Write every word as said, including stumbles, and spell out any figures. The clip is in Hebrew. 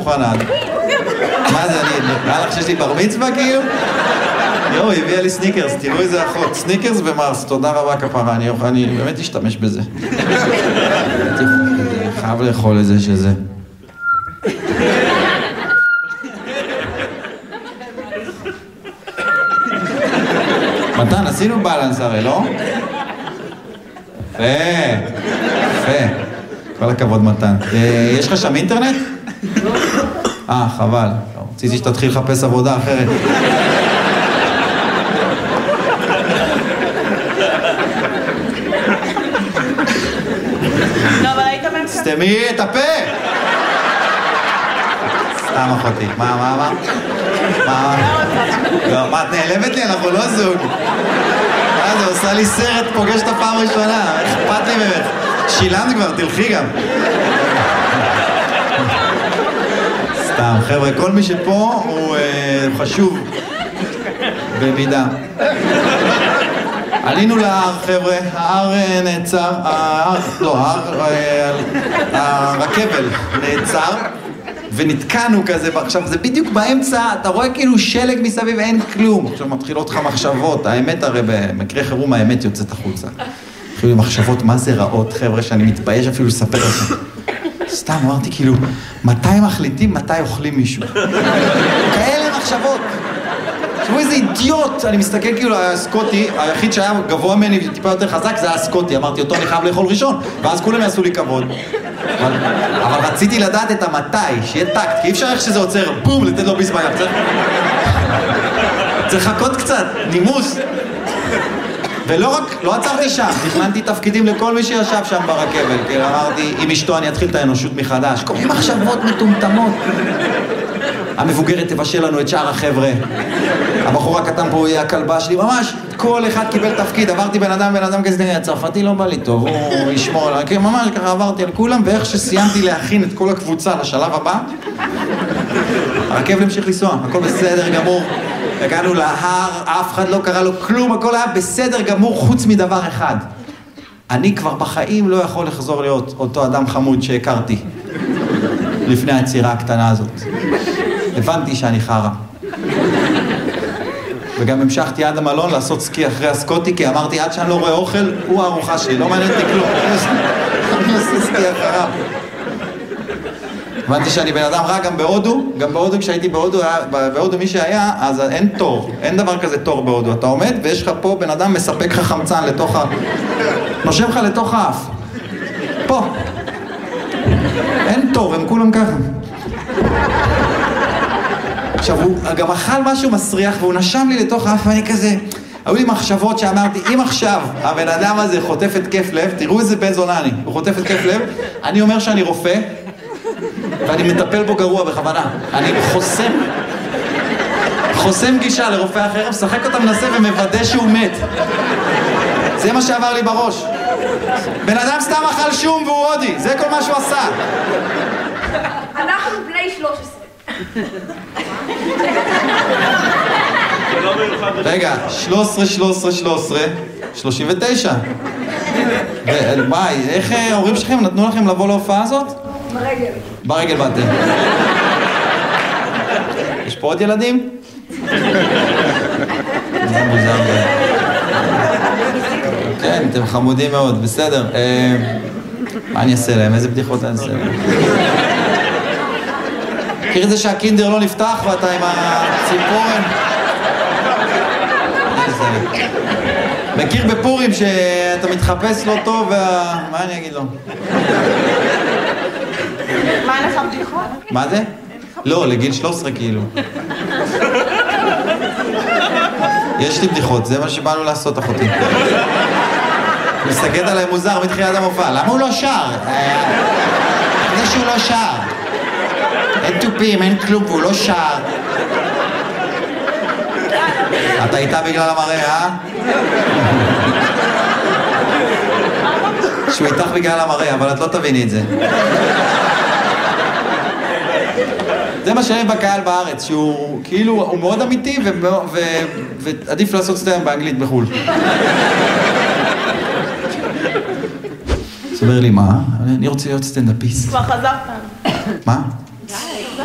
מוכנה. מה זה, אני, נראה לך שיש לי בר מצווה כאילו? יואו, היא הביאה לי סניקרס, תראו איזה אחות. סניקרס ומרס, תודה רבה כפרה, אני, אני באמת אשתמש בזה. אני חייב לאכול את זה שזה. מתן, עשינו בלנס הרי, לא? יפה, יפה. כל הכבוד מתן. יש לך שם אינטרנט? אה, חבל. רציתי שתתחיל לחפש עבודה אחרת. לא, אבל היית מהם כאן. סתמי את הפה! סתם אחותי. מה, מה, מה? מה? לא, מה, את נעלבת לי? אנחנו לא זוג. מה זה, עושה לי סרט, פוגש את הפעם ראשונה. איך אכפת לי ממך? שילמת כבר, תלכי גם. סתם, חבר'ה, כל מי שפה הוא חשוב במידה. עלינו להר, חבר'ה, ההר נעצר, ההר, לא, ההר, הרכבל נעצר, ונתקענו כזה, עכשיו זה בדיוק באמצע, אתה רואה כאילו שלג מסביב, אין כלום. עכשיו מתחילות לך מחשבות, האמת הרי במקרה חירום האמת יוצאת החוצה. התחילו מחשבות מה זה רעות, חבר'ה, שאני מתבייש אפילו לספר לכם. סתם, אמרתי כאילו, מתי מחליטים, מתי אוכלים מישהו? כאלה מחשבות. תראו איזה אידיוט, אני מסתכל כאילו, הסקוטי, היחיד שהיה גבוה ממני וטיפה יותר חזק, זה היה הסקוטי, אמרתי אותו, אני חייב לאכול ראשון, ואז כולם יעשו לי כבוד. אבל, אבל רציתי לדעת את המתי, שיהיה טקט, כי אי אפשר איך שזה עוצר, בום, לתת לו ביס בים, צריך... צריך לחכות קצת, נימוס. ולא רק, לא עצרתי שם, תכננתי תפקידים לכל מי שישב שם ברכבל, כי אמרתי, עם אשתו אני אתחיל את האנושות מחדש, כל מיני מחשבות מטומטמות. המבוגרת תבשל לנו את שאר החבר'ה. הבחור הקטן פה יהיה הכלבה שלי, ממש, כל אחד קיבל תפקיד, עברתי בן אדם, בן אדם כזה, הצרפתי לא בא לי טוב, הוא ישמור, ממש ככה עברתי על כולם, ואיך שסיימתי להכין את כל הקבוצה לשלב הבא, הרכבל המשיך לנסוע, הכל בסדר גמור. הגענו להר, אף אחד לא קרא לו כלום, הכל היה בסדר גמור חוץ מדבר אחד. אני כבר בחיים לא יכול לחזור להיות אותו אדם חמוד שהכרתי לפני היצירה הקטנה הזאת. הבנתי שאני חרה. וגם המשכתי עד המלון לעשות סקי אחרי הסקוטי, כי אמרתי עד שאני לא רואה אוכל, הוא הארוחה שלי, לא מעניין אותי כלום. אני עושה סקי אחריו. הבנתי שאני בן אדם רע גם בהודו, גם בהודו כשהייתי בהודו, בהודו מי שהיה, אז אין תור, אין דבר כזה תור בהודו. אתה עומד ויש לך פה בן אדם מספק לך חמצן לתוך ה... נושם לך לתוך האף. פה. אין תור, הם כולם ככה. עכשיו, הוא גם אכל משהו מסריח והוא נשם לי לתוך האף ואני כזה... היו לי מחשבות שאמרתי, אם עכשיו הבן אדם הזה חוטף התקף לב, תראו איזה בן זונה אני, הוא חוטף התקף לב, אני אומר שאני רופא, ואני מטפל בו גרוע בכוונה. אני חוסם, חוסם גישה לרופא אחר, משחק אותה מנסה ומוודא שהוא מת. זה מה שעבר לי בראש. בן אדם סתם אכל שום והוא הודי, זה כל מה שהוא עשה. אנחנו בני שלוש עשרה. רגע, שלוש עשרה, שלוש עשרה, שלוש עשרה, שלושים ותשע. וואי, איך ההורים שלכם נתנו לכם לבוא להופעה הזאת? ברגל. ברגל באתם. יש פה עוד ילדים? זה מוזר. כן, אתם חמודים מאוד, בסדר. מה אני אעשה להם? איזה בדיחות אני אעשה להם? מכיר את זה שהקינדר לא נפתח ואתה עם הציפורן? מכיר בפורים שאתה מתחפש לא טוב וה... מה אני אגיד לו? מה אין לך בדיחות? מה זה? לא, לגיל שלוש עשרה כאילו. יש לי בדיחות, זה מה שבאנו לעשות אחותי. מסתכלת עליי מוזר מתחילת המופע, למה הוא לא שר? זה שהוא לא שר. אין טופים, אין כלום, והוא לא שר. אתה איתה בגלל המראה, אה? שהוא איתך בגלל המראה, אבל את לא תביני את זה. זה מה שאני בקהל בארץ, שהוא כאילו, הוא מאוד אמיתי ועדיף לעשות סטנדאפ באנגלית בחו"ל. סבר לי מה? אני רוצה להיות סטנדאפיסט. כבר חזרת. מה?